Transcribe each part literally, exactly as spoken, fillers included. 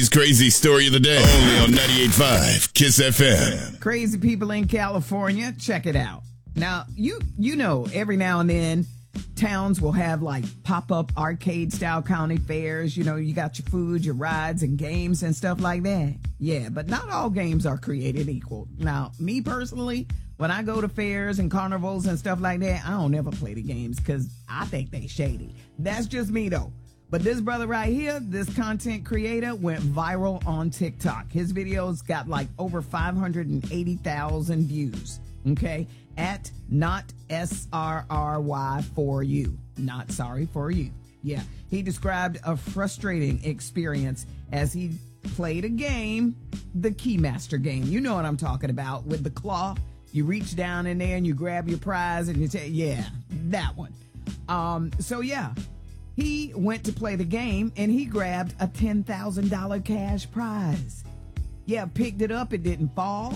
Crazy story of the day. Only on ninety-eight point five Kiss F M. Crazy people in California. Check it out. Now, you you know, every now and then, towns will have like pop-up arcade-style county fairs. You know, you got your food, your rides, and games and stuff like that. Yeah, but not all games are created equal. Now, me personally, when I go to fairs and carnivals and stuff like that, I don't ever play the games because I think they shady. That's just me, though. But this brother right here, this content creator, went viral on TikTok. His videos got like over five hundred eighty thousand views, okay? At not S R R Y for you. Not sorry for you. Yeah. He described a frustrating experience as he played a game, the Keymaster game. You know what I'm talking about, with the claw. You reach down in there and you grab your prize and you say, yeah, that one. Um, so, yeah. He went to play the game, and he grabbed a ten thousand dollars cash prize. Yeah, picked it up. It didn't fall,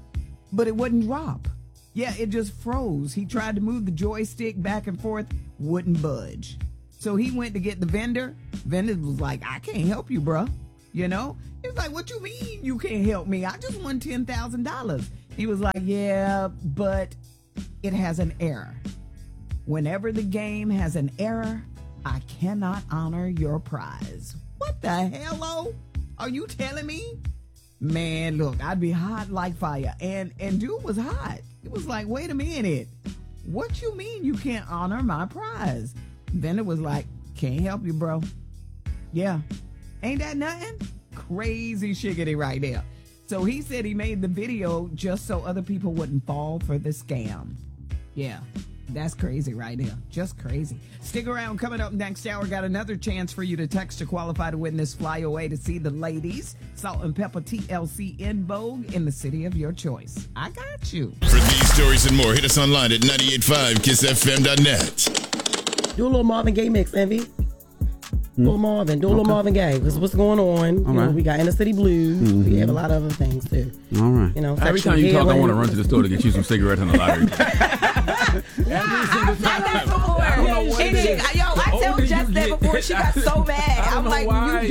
but it wouldn't drop. Yeah, it just froze. He tried to move the joystick back and forth, wouldn't budge. So he went to get the vendor. Vendor was like, I can't help you, bro. You know? He was like, what you mean you can't help me? I just won ten thousand dollars. He was like, yeah, but it has an error. Whenever the game has an error, I cannot honor your prize. What the hello? Are you telling me? Man, look, I'd be hot like fire. And and dude was hot. It was like, wait a minute. What you mean you can't honor my prize? Then it was like, can't help you, bro. Yeah. Ain't that nothing? Crazy shiggity right there. So he said he made the video just so other people wouldn't fall for the scam. Yeah. That's crazy right there. Just crazy. Stick around. Coming up next hour, got another chance for you to text to qualify to win this fly away to see the ladies. Salt and Pepper T L C in vogue in the city of your choice. I got you. For these stories and more, hit us online at ninety-eight point five kiss f m dot net. Do a little Marvin Gaye mix, Envy. Do a little Marvin. Do a little okay. Marvin Gaye. This is what's going on. All you right. know, we got Inner City Blues. Mm-hmm. We have a lot of other things, too. All right. You know, every time you talk, I want to run to the store to get you some cigarettes and a lottery. Every single time. I don't know what it is. Yo, I told Jess that before she got so mad. I'm like, why. you